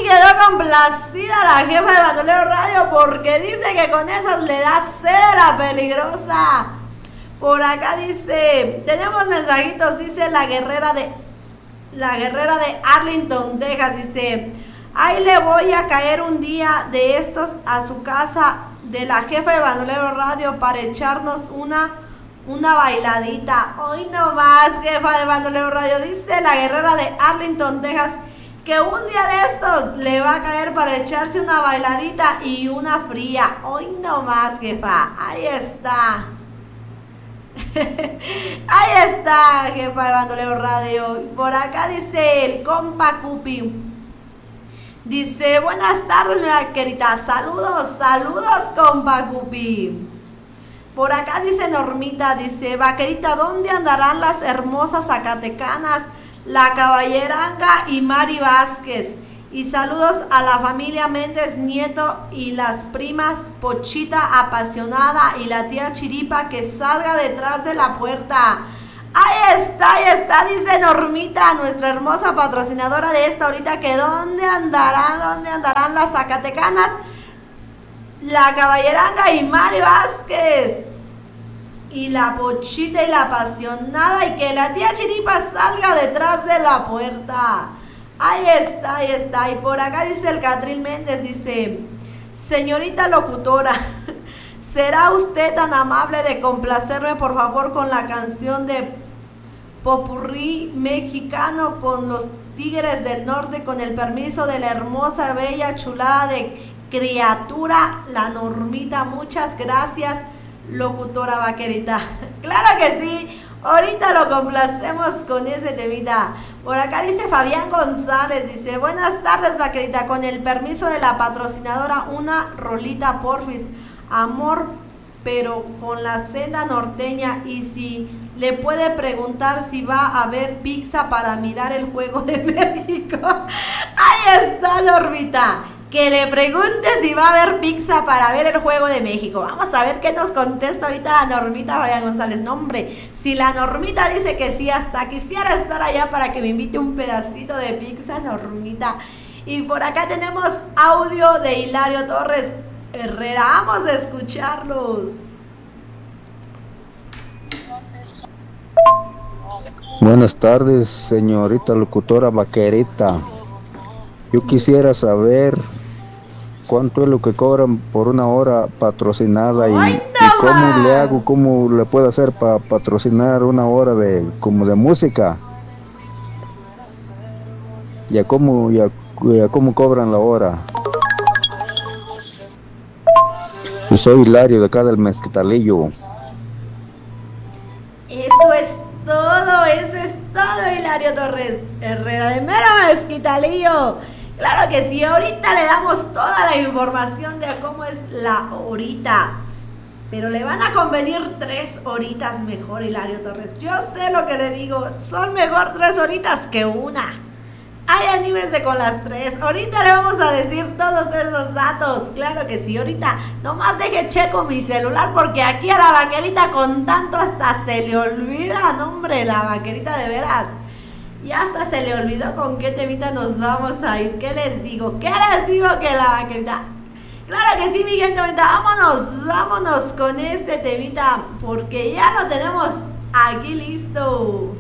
quedó complacida la jefa de Bandolero Radio porque dice que con esas le da sed la peligrosa. Por acá dice, tenemos mensajitos, dice la guerrera de Arlington, Texas, dice, ahí le voy a caer un día de estos a su casa de la jefa de Bandolero Radio para echarnos una bailadita. Hoy no más, jefa de Bandolero Radio, dice la guerrera de Arlington, Texas, que un día de estos le va a caer para echarse una bailadita y una fría. Hoy no más, jefa. Ahí está. Ahí está, jefa de Bandolero Radio. Por acá dice el compa Cupi. Dice, buenas tardes, mi vaquerita. Saludos, compa Cupi. Por acá dice Normita, dice, vaquerita, ¿dónde andarán las hermosas zacatecanas, la caballeranga y Mari Vázquez? Y saludos a la familia Méndez Nieto y las primas Pochita apasionada y la tía Chiripa que salga detrás de la puerta. Ahí está, dice Normita, nuestra hermosa patrocinadora de esta ahorita, que ¿dónde andarán las zacatecanas, la caballeranga y Mari Vázquez? Y la Pochita y la apasionada y que la tía Chiripa salga detrás de la puerta. Ahí está. Y por acá dice el Catril Méndez, dice, señorita locutora, ¿será usted tan amable de complacerme por favor con la canción de Popurrí mexicano con los Tigres del Norte, con el permiso de la hermosa, bella, chulada de criatura, la Normita? Muchas gracias, locutora vaquerita. Claro que sí, ahorita lo complacemos con ese temita. Por acá dice Fabián González, dice, buenas tardes, vaquerita, con el permiso de la patrocinadora, una rolita porfis, amor, pero con la senda norteña, y si le puede preguntar si va a haber pizza para mirar el juego de México. Ahí está, Normita. Que le pregunte si va a haber pizza para ver el juego de México. Vamos a ver qué nos contesta ahorita la Normita Fabián González. No, hombre, si la Normita dice que sí, hasta quisiera estar allá para que me invite un pedacito de pizza, Normita. Y por acá tenemos audio de Hilario Torres Herrera. Vamos a escucharlos. Buenas tardes, señorita locutora vaquerita. Yo quisiera saber cuánto es lo que cobran por una hora patrocinada y cómo le hago, cómo le puedo hacer para patrocinar una hora de música. Ya cómo cobran la hora. Y soy Hilario de acá del Mezquitalillo. Eso es todo, Hilario Torres Herrera de mero Mezquitalillo. Claro que sí, ahorita le damos toda la información de cómo es la horita, pero le van a convenir 3 horitas mejor, Hilario Torres. Yo sé lo que le digo, son mejor 3 horitas que una. Ay, anímese con las 3. Ahorita le vamos a decir todos esos datos. Claro que sí, ahorita nomás deje checo mi celular porque aquí a la vaquerita con tanto hasta se le olvida, no, hombre, la vaquerita de veras. Y hasta se le olvidó con qué temita nos vamos a ir. ¿Qué les digo? Que la vaquerita. Claro que sí, mi gente bonita. Vámonos con este temita porque ya lo tenemos aquí listo.